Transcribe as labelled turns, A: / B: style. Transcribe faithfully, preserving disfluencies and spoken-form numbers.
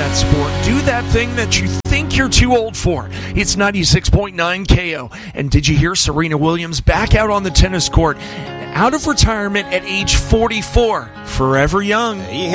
A: that sport. Do that thing that you think you're too old for. It's ninety-six point nine K O. And did you hear Serena Williams back out on the tennis court, out of retirement at age forty-four, forever young?